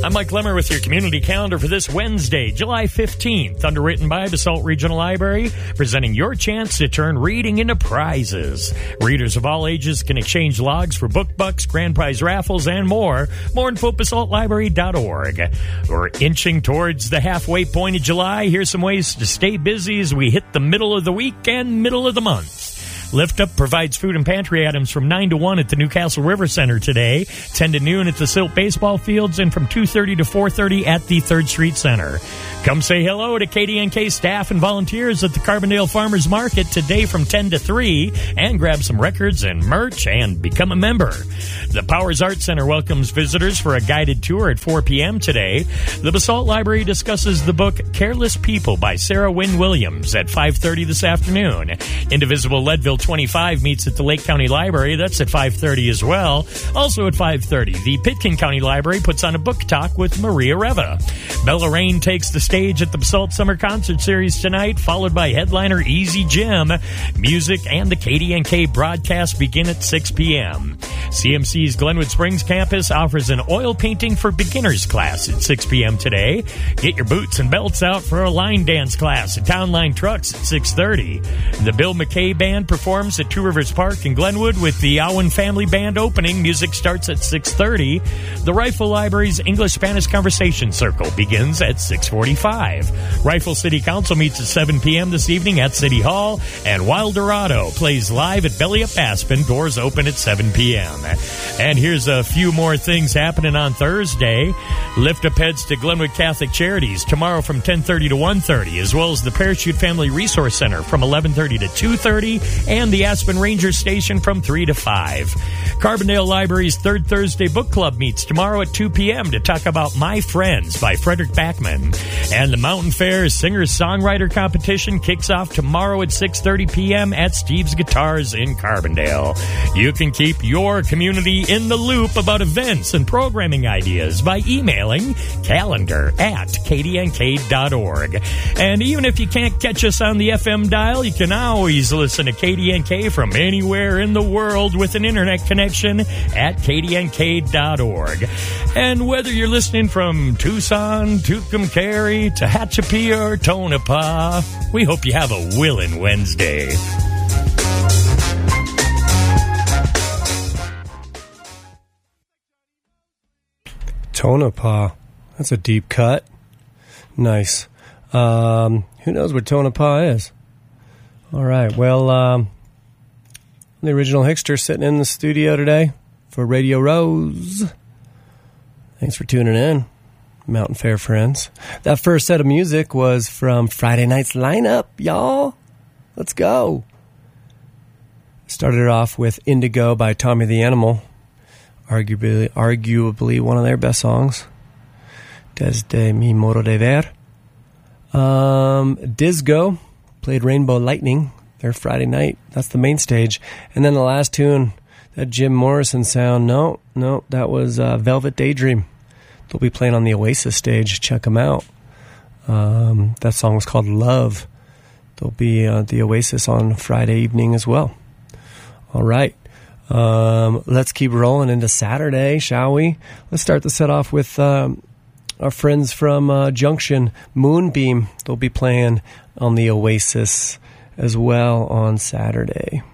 I'm Mike Lemmer with your community calendar for this Wednesday, July 15th, underwritten by Basalt Regional Library, presenting your chance to turn reading into prizes. Readers of all ages can exchange logs for book bucks, grand prize raffles, and more. More info at basaltlibrary.org. We're inching towards the halfway point of July. Here's some ways to stay busy as we hit the middle of the week and middle of the month. Lift Up provides food and pantry items from 9 to 1 at the Newcastle River Center today, 10 to noon at the Silt Baseball Fields, and from 2:30 to 4:30 at the 3rd Street Center. Come say hello to KDNK staff and volunteers at the Carbondale Farmers Market today from 10 to 3 and grab some records and merch and become a member. The Powers Art Center welcomes visitors for a guided tour at 4 p.m. today. The Basalt Library discusses the book Careless People by Sarah Wynne Williams at 5:30 this afternoon. Indivisible Leadville 25 meets at the Lake County Library. That's at 5:30 as well. Also at 5:30, the Pitkin County Library puts on a book talk with Maria Reva. Bella Rain takes the stage at the Basalt Summer Concert Series tonight, followed by headliner Easy Jim. Music and the KDNK broadcast begin at 6 p.m. CMC's Glenwood Springs campus offers an oil painting for beginners class at 6 p.m. today. Get your boots and belts out for a line dance class at Town Line Trucks at 6:30. The Bill McKay Band performs at Two Rivers Park in Glenwood with the Owen Family Band opening. Music starts at 6:30. The Rifle Library's English-Spanish Conversation Circle begins at 6:45. Rifle City Council meets at 7 p.m. this evening at City Hall, and Wild Dorado plays live at Belly Up Aspen. Doors open at 7 p.m. And here's a few more things happening on Thursday. Lift Up heads to Glenwood Catholic Charities tomorrow from 10:30 to 1:30, as well as the Parachute Family Resource Center from 11:30 to 2:30, and the Aspen Ranger Station from 3 to 5. Carbondale Library's Third Thursday Book Club meets tomorrow at 2 p.m. to talk about My Friends by Frederick Backman. And the Mountain Fair Singer-Songwriter Competition kicks off tomorrow at 6:30 p.m. at Steve's Guitars in Carbondale. You can keep your community in the loop about events and programming ideas by emailing calendar@kdnk.org. And even if you can't catch us on the FM dial, you can always listen to KDNK from anywhere in the world with an internet connection at kdnk.org. And whether you're listening from Tucson, Tucumcari, Tehachapi, or Tonopah, we hope you have a willing Wednesday. Tonopah. That's a deep cut. Nice. Who knows what Tonopah is? All right. Well, the original Hickster sitting in the studio today for Radio Rose. Thanks for tuning in, Mountain Fair friends. That first set of music was from Friday night's lineup, y'all. Let's go. Started off with Indigo by Tommy the Animal. Arguably one of their best songs. Desde mi modo de ver. Disco played Rainbow Lightning, their Friday night. That's the main stage. And then the last tune, that Jim Morrison sound. No, that was Velvet Daydream. They'll be playing on the Oasis stage. Check them out. That song was called Love. They'll be at the Oasis on Friday evening as well. All right. Let's keep rolling into Saturday, shall we? Let's start the set off with our friends from Junction, Moonbeam. They'll be playing on the Oasis as well on Saturday.